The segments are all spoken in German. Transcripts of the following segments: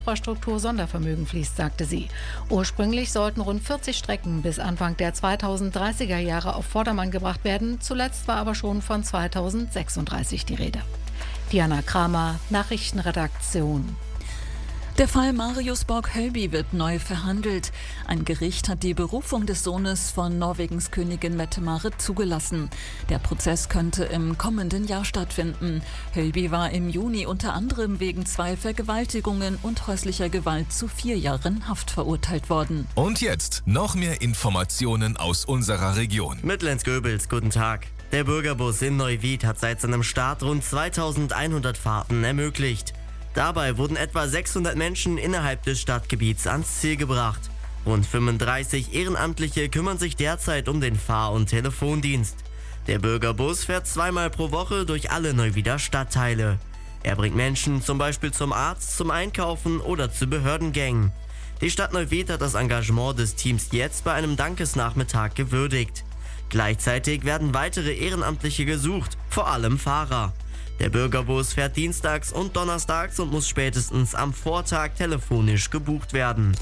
Infrastruktur-Sondervermögen fließt, sagte sie. Ursprünglich sollten rund 40 Strecken bis Anfang der 2030er Jahre auf Vordermann gebracht werden. Zuletzt war aber schon von 2036 die Rede. Diana Kramer, Nachrichtenredaktion. Der Fall Marius Borg-Hölby wird neu verhandelt. Ein Gericht hat die Berufung des Sohnes von Norwegens Königin Mette-Marit zugelassen. Der Prozess könnte im kommenden Jahr stattfinden. Hölby war im Juni unter anderem wegen 2 Vergewaltigungen und häuslicher Gewalt zu 4 Jahren Haft verurteilt worden. Und jetzt noch mehr Informationen aus unserer Region. Mit Lenz Goebels, guten Tag. Der Bürgerbus in Neuwied hat seit seinem Start rund 2100 Fahrten ermöglicht. Dabei wurden etwa 600 Menschen innerhalb des Stadtgebiets ans Ziel gebracht. Rund 35 Ehrenamtliche kümmern sich derzeit um den Fahr- und Telefondienst. Der Bürgerbus fährt 2-mal pro Woche durch alle Neuwieder Stadtteile. Er bringt Menschen zum Beispiel zum Arzt, zum Einkaufen oder zu Behördengängen. Die Stadt Neuwied hat das Engagement des Teams jetzt bei einem Dankesnachmittag gewürdigt. Gleichzeitig werden weitere Ehrenamtliche gesucht, vor allem Fahrer. Der Bürgerbus fährt dienstags und donnerstags und muss spätestens am Vortag telefonisch gebucht werden.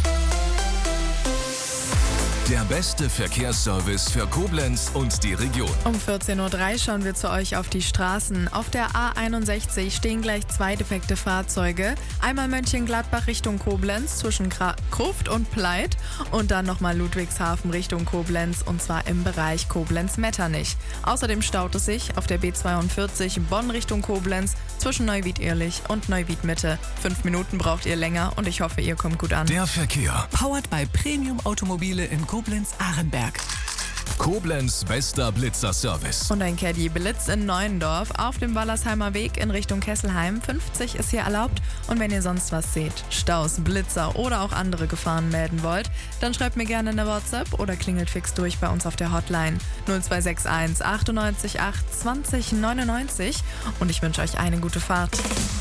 Der beste Verkehrsservice für Koblenz und die Region. Um 14.03 Uhr schauen wir zu euch auf die Straßen. Auf der A61 stehen gleich 2 defekte Fahrzeuge. Einmal Mönchengladbach Richtung Koblenz zwischen Gruft und Pleit und dann nochmal Ludwigshafen Richtung Koblenz und zwar im Bereich Koblenz-Metternich. Außerdem staut es sich auf der B42 Bonn Richtung Koblenz zwischen Neuwied-Ehrlich und Neuwied-Mitte. 5 Minuten braucht ihr länger und ich hoffe, ihr kommt gut an. Der Verkehr. Powered by Premium Automobile in Koblenz-Ahrenberg. Koblenz bester Blitzer-Service. Und ein Caddy blitzt in Neuendorf auf dem Wallersheimer Weg in Richtung Kesselheim. 50 ist hier erlaubt. Und wenn ihr sonst was seht, Staus, Blitzer oder auch andere Gefahren melden wollt, dann schreibt mir gerne eine WhatsApp oder klingelt fix durch bei uns auf der Hotline 0261 98 8 20 99. Und ich wünsche euch eine gute Fahrt.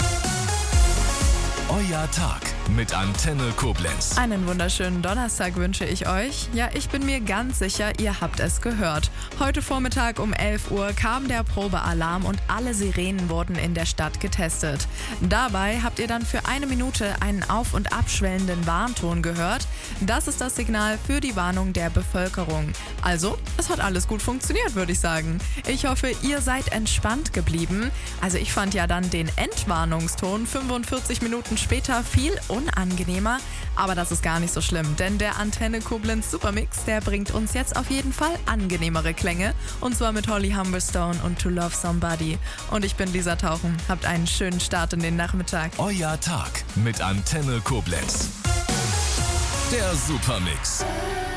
Euer Tag mit Antenne Koblenz. Einen wunderschönen Donnerstag wünsche ich euch. Ja, ich bin mir ganz sicher, ihr habt es gehört. Heute Vormittag um 11 Uhr kam der Probealarm und alle Sirenen wurden in der Stadt getestet. Dabei habt ihr dann für 1 Minute einen auf- und abschwellenden Warnton gehört. Das ist das Signal für die Warnung der Bevölkerung. Also, es hat alles gut funktioniert, würde ich sagen. Ich hoffe, ihr seid entspannt geblieben. Also ich fand ja dann den Entwarnungston 45 Minuten später viel unangenehmer, aber das ist gar nicht so schlimm, denn der Antenne Koblenz Supermix, der bringt uns jetzt auf jeden Fall angenehmere Klänge und zwar mit Holly Humberstone und To Love Somebody. Und ich bin Lisa Tauchen, habt einen schönen Start in den Nachmittag. Euer Tag mit Antenne Koblenz. Der Supermix.